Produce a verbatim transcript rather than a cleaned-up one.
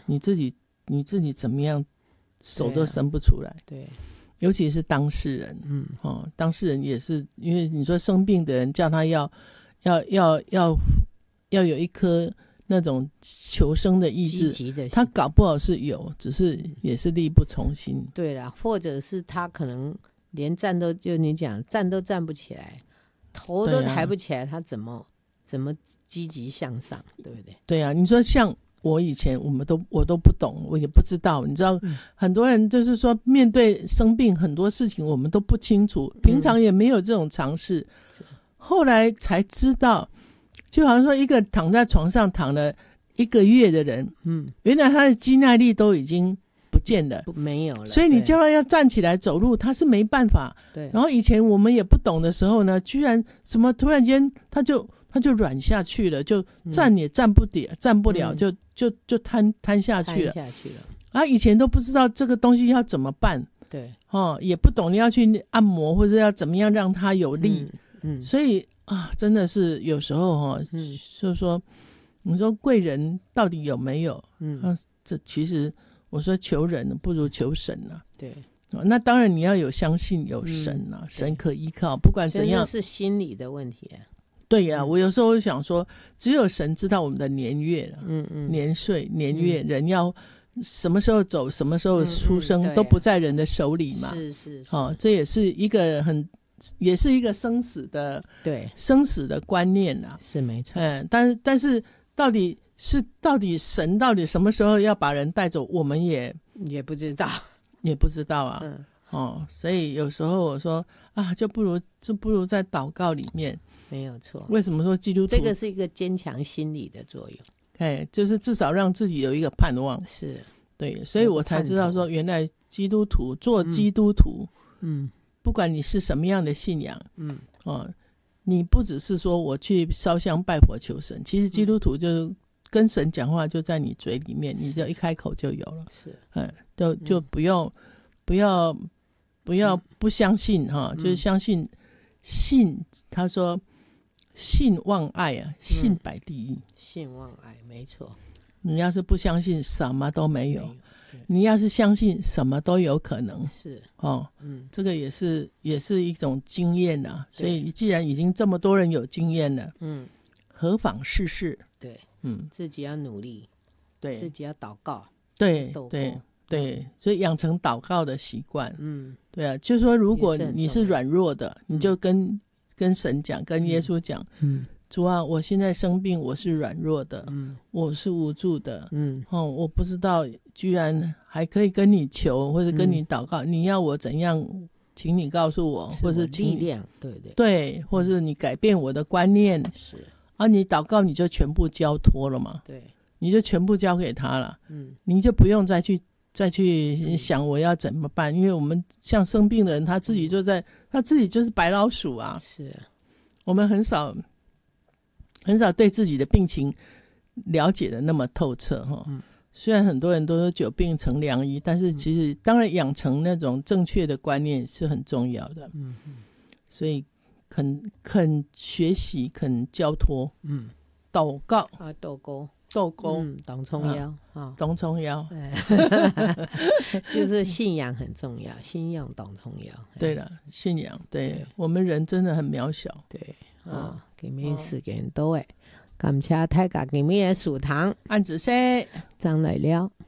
你自己你自己怎么样手都伸不出来。 对， 尤其是当事人，嗯，哦，当事人也是，因为你说生病的人叫他要要要要要有一颗那种求生的意志， 积极的， 他搞不好是有，只是也是力不从心。 对啦，或者是他可能连站都，就你讲站都站不起来，头都抬不起来，啊、他怎么怎么积极向上，对不对？ 对啊，你说像我以前我们都我都不懂，我也不知道，你知道、嗯、很多人就是说面对生病很多事情我们都不清楚，平常也没有这种尝试、嗯、后来才知道，就好像说一个躺在床上躺了一个月的人，嗯，原来他的肌耐力都已经不见了， 没有了， 所以你叫他要站起来走路他是没办法。对，然后以前我们也不懂的时候呢，居然什么突然间他就他就软下去了，就站也站不了、嗯、站不了，就就就瘫瘫下去了瘫下去了啊！以前都不知道这个东西要怎么办， 对哦，也不懂你要去按摩或者要怎么样让它有力，嗯，嗯所以啊，真的是有时候哈、哦，嗯，就是说你说贵人到底有没有？嗯，啊、这其实我说求人不如求神啊， 对。 那当然你要有相信有神啊、嗯、神可依靠，不管怎样是心理的问题、啊、 对呀、啊嗯，我有时候想说只有神知道我们的年月了，嗯嗯，年岁年月、嗯、人要什么时候走什么时候出生、嗯嗯、都不在人的手里嘛， 是是是、 哦、这也是一个很也是一个生死的对生死的观念啦， 是没错， 嗯，但是但是到底是到底神到底什么时候要把人带走，我们也也不知道也不知道啊、 嗯哦，所以有时候我说啊，就不如就不如在祷告里面， 没有错。 为什么说基督徒这个是一个坚强心理的作用？ 哎，就是至少让自己有一个盼望， 是对，所以我才知道说，原来基督徒做基督徒，嗯，不管你是什么样的信仰，嗯，哦，你不只是说我去烧香拜佛求神，其实基督徒就是跟神讲话就在你嘴里面，你只要一开口就有了， 是， 嗯，就就不用。不要不要不相信哈、嗯，就是相信信。他说信望爱啊，信摆第一、嗯。 信望爱，没错。 你要是不相信，什么都没有；没有你要是相信，什么都有可能。 是哦，嗯，这个也是也是一种经验啊。所以既然已经这么多人有经验了，嗯，何妨试试？ 对，嗯，自己要努力， 对， 自己要祷告， 对对。对，所以养成祷告的习惯，嗯，对啊，就是说如果你是软弱的，你就跟跟神讲，跟耶稣讲，嗯，主啊，我现在生病，我是软弱的，嗯，我是无助的，嗯，哦，我不知道居然还可以跟你求或者跟你祷告，嗯、你要我怎样，请你告诉我，或是请力量，对对对，或是你改变我的观念， 是啊，你祷告你就全部交托了嘛， 对， 你就全部交给他了，嗯，你就不用再去。再去想我要怎么办，因为我们像生病的人，他自己就在他自己就是白老鼠啊， 是我们很少很少对自己的病情了解的那么透彻哈、嗯。虽然很多人都说久病成良医，但是其实当然养成那种正确的观念是很重要的。嗯嗯，所以肯肯学习，肯交托，嗯，祷告啊，祷告。 斗沟， 嗯，董冲腰啊，董冲腰， 就是信仰很重要，信仰董冲腰。 对了，信仰，对，对我们人真的很渺小。 对啊，今日时間到誒，感謝大家今日的收聽， 按子說， 張來了。